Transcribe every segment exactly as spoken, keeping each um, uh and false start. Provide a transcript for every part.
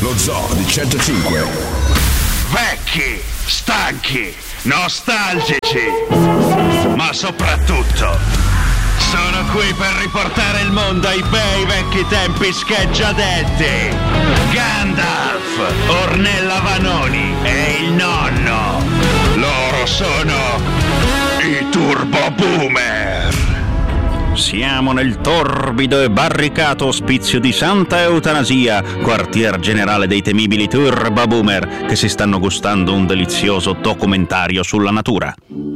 lo zoo di centocinque. Vecchi, stanchi, nostalgici, ma soprattutto sono qui per riportare il mondo ai bei vecchi tempi scheggiadetti. Gandalf, Ornella Vanoni e il nonno. Loro sono i Turbo Boomer. Siamo nel torbido e barricato ospizio di Santa Eutanasia, quartier generale dei temibili Turbo Boomer, che si stanno gustando un delizioso documentario sulla natura.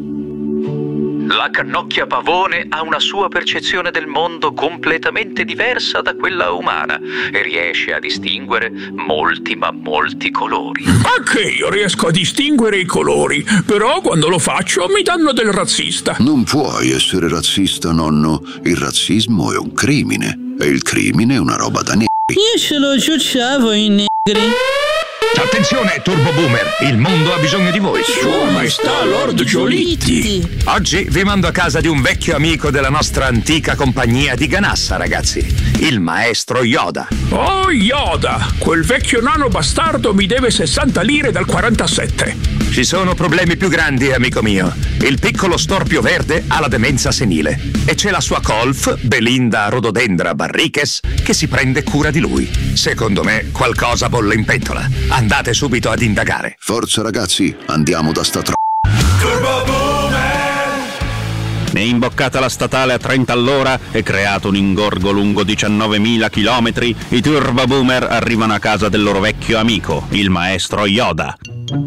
La cannocchia pavone ha una sua percezione del mondo completamente diversa da quella umana e riesce a distinguere molti ma molti colori. Anche io riesco a distinguere i colori, però quando lo faccio mi danno del razzista. Non puoi essere razzista, nonno. Il razzismo è un crimine e il crimine è una roba da negri. Io ce lo ciucciavo i negri. Attenzione, Turbo Boomer, il mondo ha bisogno di voi. Sua Maestà Lord Giolitti. Oggi vi mando a casa di un vecchio amico della nostra antica compagnia di Ganassa, ragazzi. Il maestro Yoda. Oh, Yoda! Quel vecchio nano bastardo mi deve sessanta lire dal quarantasette. Ci sono problemi più grandi, amico mio. Il piccolo storpio verde ha la demenza senile e c'è la sua colf, Belinda Rhododendra Barriques, che si prende cura di lui. Secondo me qualcosa bolle in pentola. Andate subito ad indagare. Forza ragazzi, andiamo da sta tro... Turbo Boomer! È imboccata la statale a trenta all'ora e creato un ingorgo lungo diciannovemila chilometri, i Turbo Boomer arrivano a casa del loro vecchio amico, il maestro Yoda.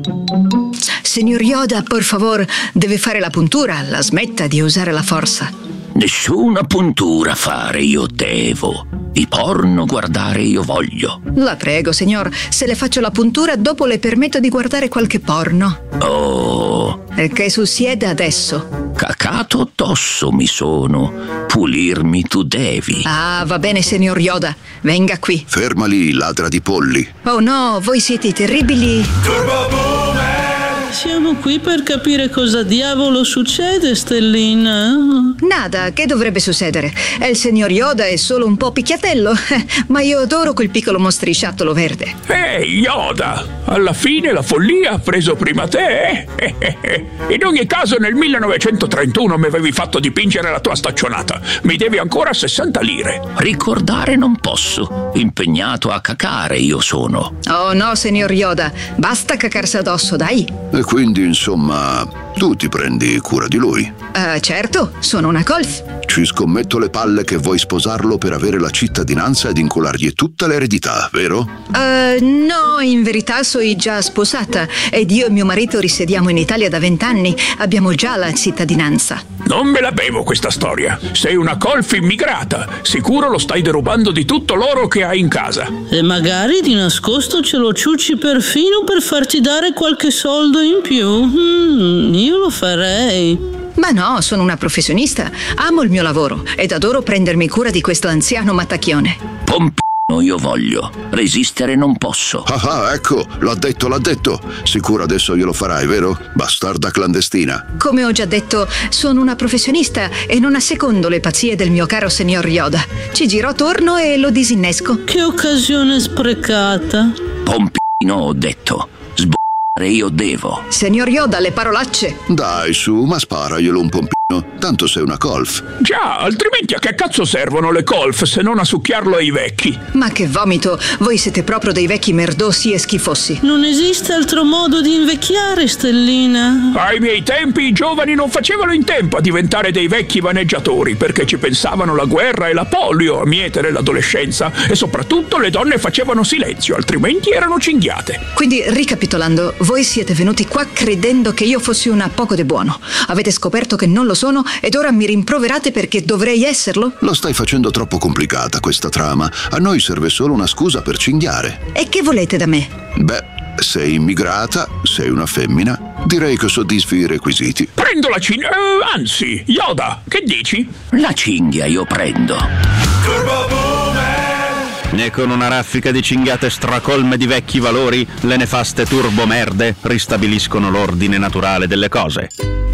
Signor Yoda, por favor, deve fare la puntura, la smetta di usare la forza. Nessuna puntura fare io devo. I porno guardare io voglio. La prego, signor, se le faccio la puntura, dopo le permetto di guardare qualche porno. Oh. E che succeda adesso? Cacato tosso mi sono. Pulirmi tu devi. Ah, va bene, signor Yoda. Venga qui. Ferma lì, ladra di polli. Oh no, voi siete i terribili... Turbo Boomer! Siamo qui per capire cosa diavolo succede, Stellina. Nada, che dovrebbe succedere? E il signor Yoda è solo un po' picchiatello, ma io adoro quel piccolo mostriciattolo verde. Ehi, Yoda! Alla fine la follia ha preso prima te, eh? In ogni caso nel millenovecentotrentuno mi avevi fatto dipingere la tua staccionata. Mi devi ancora sessanta lire. Ricordare non posso. Impegnato a cacare io sono. Oh no, signor Yoda, basta cacarsi addosso, dai. E quindi, insomma, tu ti prendi cura di lui. Uh, certo, sono una colf. Ci scommetto le palle che vuoi sposarlo per avere la cittadinanza ed incolargli tutta l'eredità, vero? Uh, no, in verità sono già sposata ed io e mio marito risiediamo in Italia da vent'anni. Abbiamo già la cittadinanza. Non me la bevo questa storia. Sei una colf immigrata. Sicuro lo stai derubando di tutto l'oro che hai in casa. E magari di nascosto ce lo ciucci perfino per farti dare qualche soldo in più. Mm, io lo farei. Ma no, sono una professionista. Amo il mio lavoro ed adoro prendermi cura di questo anziano mattacchione. Pompino io voglio. Resistere non posso. Ah, ah, ecco, l'ha detto, l'ha detto. Sicuro adesso glielo farai, vero? Bastarda clandestina. Come ho già detto, sono una professionista e non assecondo le pazzie del mio caro signor Yoda. Ci giro attorno e lo disinnesco. Che occasione sprecata. Pompino ho detto. Io devo. Signor Yoda, le parolacce. Dai, su, ma sparaglielo un pompino. Tanto sei una colf. Già, altrimenti a che cazzo servono le colf se non a succhiarlo ai vecchi? Ma che vomito, voi siete proprio dei vecchi merdossi e schifosi. Non esiste altro modo di invecchiare, Stellina. Ai miei tempi i giovani non facevano in tempo a diventare dei vecchi vaneggiatori, perché ci pensavano la guerra e la polio a mietere l'adolescenza, e soprattutto le donne facevano silenzio, altrimenti erano cinghiate. Quindi, ricapitolando, voi siete venuti qua credendo che io fossi una poco de buono. Avete scoperto che non lo sono ed ora mi rimproverate perché dovrei esserlo? Lo stai facendo troppo complicata questa trama. A noi serve solo una scusa per cinghiare. E che volete da me? Beh, sei immigrata, sei una femmina. Direi che soddisfi i requisiti. Prendo la cinghia, eh, anzi, Yoda, che dici? La cinghia io prendo. Turbo Boomer! E con una raffica di cinghiate stracolme di vecchi valori, le nefaste turbomerde ristabiliscono l'ordine naturale delle cose.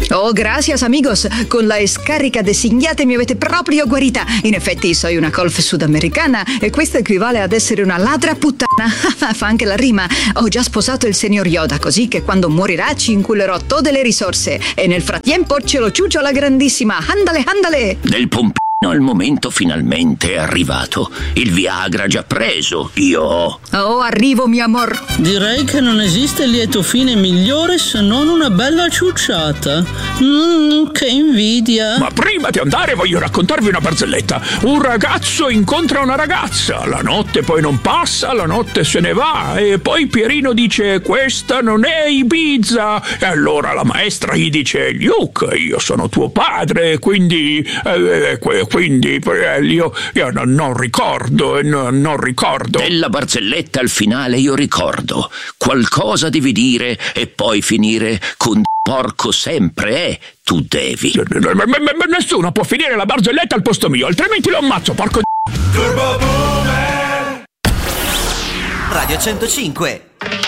Oh, gracias amigos, con la scarica de Signate mi avete proprio guarita. In effetti soy una colf sudamericana e questo equivale ad essere una ladra puttana. Fa anche la rima. Ho già sposato il signor Yoda, così che quando morirà ci inculerò tutte le risorse e nel frattempo ce lo ciuccio la grandissima. Andale, andale! Del pompino il momento finalmente è arrivato. Il Viagra già preso, io ho. Oh, arrivo mio amor. Direi che non esiste lieto fine migliore se non una bella ciucciata. Mmm, che invidia. Ma prima di andare voglio raccontarvi una barzelletta. Un ragazzo incontra una ragazza, la notte poi non passa, la notte se ne va e poi Pierino dice: questa non è Ibiza. E allora la maestra gli dice: Luke, io sono tuo padre, quindi eh, quindi eh, io, io non, non ricordo, non, non ricordo. Della barzelletta al finale io ricordo. Qualcosa devi dire e poi finire con porco sempre, eh? Tu devi. Nessuno può finire la barzelletta al posto mio, altrimenti lo ammazzo, porco d***o. Turbo Boomer. Radio centocinque.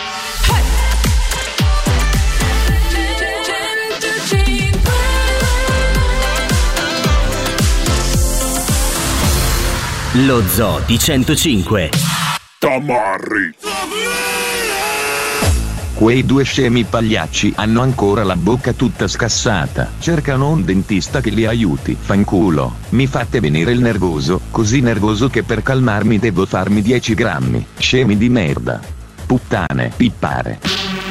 Lo Zoo di centocinque. Tamarri. Quei due scemi pagliacci hanno ancora la bocca tutta scassata. Cercano un dentista che li aiuti. Fanculo, mi fate venire il nervoso, così nervoso che per calmarmi devo farmi dieci grammi. Scemi di merda. Puttane, pippare.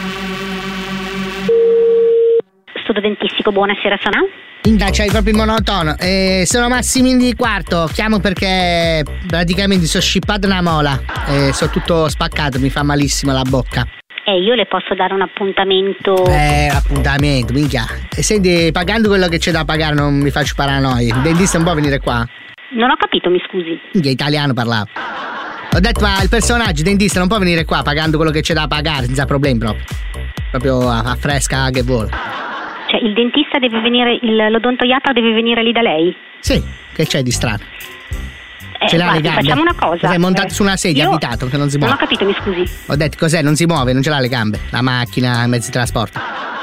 Studio dentistico, buonasera, Sana. Inda, c'hai proprio il monotono. Eh, sono Massimini di quarto. Chiamo perché praticamente sono scippato una mola. Eh, sono tutto spaccato, mi fa malissimo la bocca. Eh, io le posso dare un appuntamento. Eh, appuntamento, minchia. E senti, pagando quello che c'è da pagare non mi faccio paranoia. Il dentista non può venire qua? Non ho capito, mi scusi. Minchia, italiano parlavo. Ho detto, ma il personaggio, il dentista non può venire qua pagando quello che c'è da pagare, senza problemi proprio. Proprio a, a fresca che vuole. Cioè, il dentista deve venire, il, l'odontoiatra deve venire lì da lei? Sì, che c'è di strano? Eh, Ce l'ha le guardi, gambe? facciamo una cosa. Sei montato eh, su una sedia, io... abitato, che non si muove. Non ho capito, mi scusi. Ho detto, cos'è? Non si muove, non ce l'ha le gambe. La macchina, i mezzi di trasporto.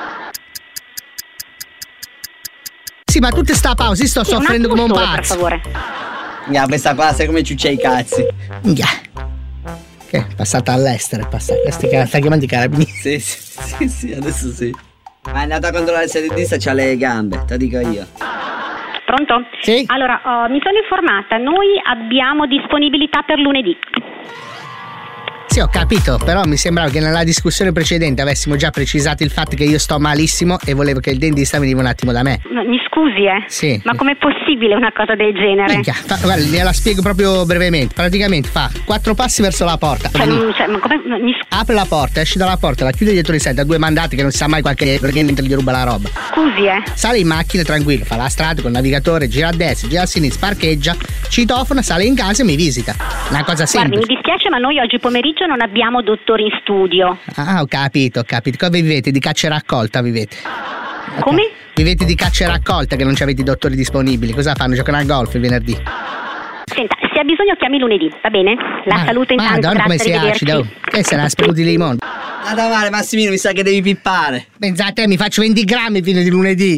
Sì, ma tutta sta pausa, io sto sì, soffrendo come un solo, pazzo. Per favore. Yeah, questa qua sai come ciuccia i cazzi. Yeah. Che è passata all'estero, è passata. Sta, sta chiamando i carabinieri. Sì, sì, sì, sì, adesso sì. Ma è andata a controllare se il dentista c'ha le gambe, te lo dico io. Pronto? Sì. Allora, oh, mi sono informata, noi abbiamo disponibilità per lunedì. Sì, ho capito, però mi sembrava che nella discussione precedente avessimo già precisato il fatto che io sto malissimo e volevo che il dentista veniva un attimo da me. Mi scusi, eh? Sì. Ma com'è possibile una cosa del genere? Minchia, fa, guarda, gliela spiego proprio brevemente. Praticamente fa quattro passi verso la porta. Cioè, cioè, ma come, mi... Apre la porta, esci dalla porta, la chiude dietro di sé, da due mandati che non si sa mai qualche perché gli ruba la roba. Scusi, eh? Sale in macchina tranquillo, fa la strada con il navigatore, gira a destra, gira a sinistra, parcheggia, citofona, sale in casa e mi visita. Una cosa semplice. Guardi, mi dispiace, ma noi oggi pomeriggio non abbiamo dottori in studio. Ah, ho capito, ho capito. Come vivete? Di caccia e raccolta vivete? Come? Okay. Vivete di caccia e raccolta che non avete i dottori disponibili. Cosa fanno? Giocano a golf il venerdì? Senta, se ha bisogno chiami lunedì, va bene? La ma, saluto intanto, Madonna, come grazie, sei acida, oh. Che se ne ha spremuti di limone. Nada male, Massimino, mi sa che devi pippare. Pensa a te, mi faccio venti grammi fino di lunedì.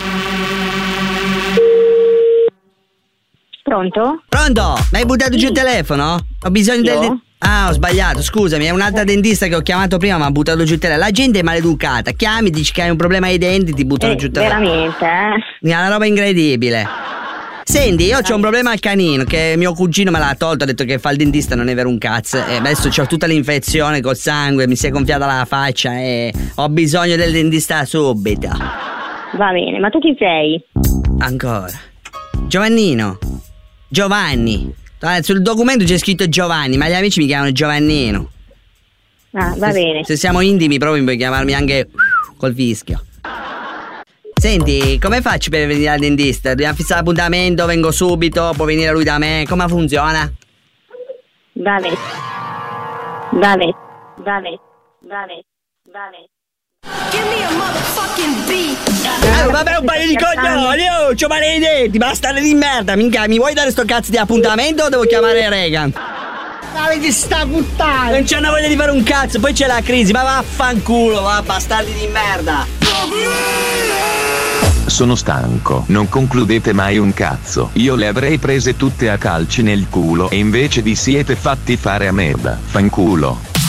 Pronto? Pronto? Mi hai buttato giù il telefono? Ho bisogno Io? del... Ah, ho sbagliato, scusami, è un'altra dentista che ho chiamato prima, ma ha buttato giù il telefono. La gente è maleducata, chiami, dici che hai un problema ai denti, ti buttano eh, giù il telefono. Veramente, eh? È una roba incredibile. Senti, io ho un problema al canino, che mio cugino me l'ha tolto, ha detto che fa il dentista, non è vero un cazzo. E adesso c'ho tutta l'infezione col sangue, mi si è gonfiata la faccia e ho bisogno del dentista subito. Va bene, ma tu chi sei? Ancora. Giovannino. Giovanni. Sul documento c'è scritto Giovanni, ma gli amici mi chiamano Giovannino. Ah, va se, bene. Se siamo intimi proprio puoi chiamarmi anche col fischio. Senti, come faccio per venire al dentista? Dobbiamo fissare l'appuntamento, vengo subito, può venire lui da me, come funziona? Va bene. Va bene. Va bene. Va bene. Va bene. Give me a motherfucking beat. Eh, vabbè, un paio di coglioni, oh, c'ho male ai denti, bastardi di merda, minchia, mi vuoi dare sto cazzo di appuntamento o devo chiamare Reagan? Ma che sta puttana! Non c'hanno voglia di fare un cazzo, poi c'è la crisi, ma vaffanculo, va, bastardi di merda! Sono stanco. Non concludete mai un cazzo. Io le avrei prese tutte a calci nel culo e invece vi siete fatti fare a merda. Fanculo.